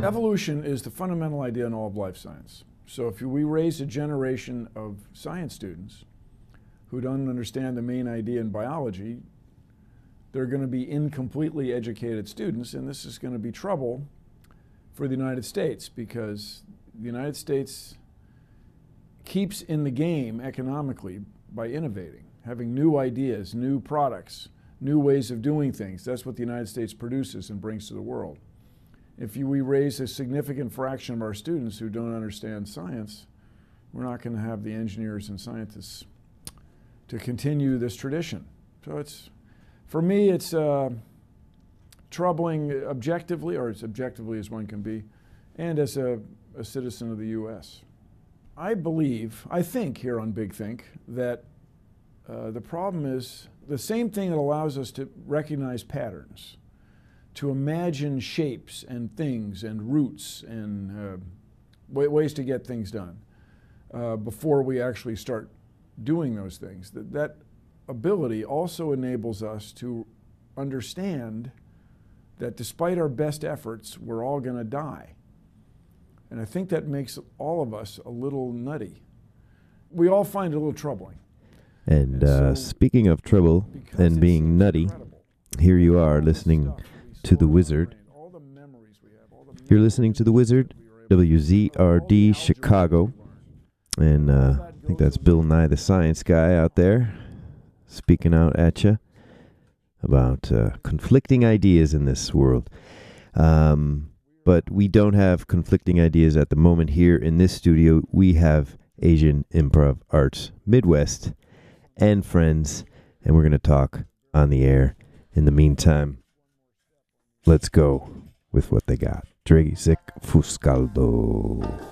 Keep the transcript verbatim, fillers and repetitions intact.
Evolution is the fundamental idea in all of life science. So if we raise a generation of science students who don't understand the main idea in biology, they're going to be incompletely educated students, and this is going to be trouble for the United States, because the United States keeps in the game economically by innovating, having new ideas, new products, new ways of doing things. That's what the United States produces and brings to the world. If you, we raise a significant fraction of our students who don't understand science, we're not going to have the engineers and scientists to continue this tradition. So it's, for me, it's uh, troubling objectively, or as objectively as one can be, and as a, a citizen of the U S. I believe, I think here on Big Think, that uh, the problem is the same thing that allows us to recognize patterns, to imagine shapes and things and roots and uh, w ways to get things done uh, before we actually start doing those things. That, that ability also enables us to understand that despite our best efforts, we're all going to die. And I think that makes all of us a little nutty. We all find it a little troubling. And, and uh, so speaking of trouble and being nutty, incredible. Here you are listening to The Wizard. You're listening to The Wizard, W Z R D Chicago. And uh, I think that's Bill Nye the Science Guy out there speaking out at you about uh, conflicting ideas in this world. Um, but we don't have conflicting ideas at the moment here in this studio. We have Asian Improv Arts Midwest and friends, and we're going to talk on the air. In the meantime, let's go with what they got. Draghi Sick Fuscaldo.